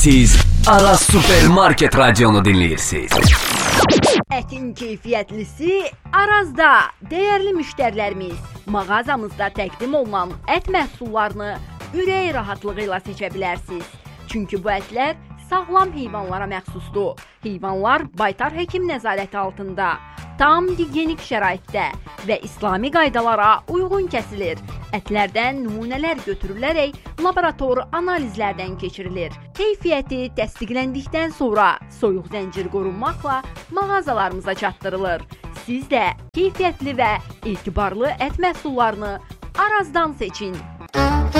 Siz Aras Supermarket Radionu dinləyirsiniz. Ətin keyfiyyətlisi Arazda. Dəyərli müştərilərimiz, mağazamızda təqdim olunan ət məhsullarını ürək rahatlığı ilə seçə bilərsiniz. Çünki bu ətlər sağlam heyvanlara məxsusdur. Heyvanlar baytar həkim nəzarəti altında, tam gigiyenik şəraitdə və İslami qaydalara uyğun kəsilir. Ətlərdən nümunələr götürülərək laborator analizlərdən keçirilir. Keyfiyyəti təsdiqləndikdən sonra soyuq zəncir qorunmaqla mağazalarımıza çatdırılır. Siz də keyfiyyətli və etibarlı ət məhsullarını Arazdan seçin.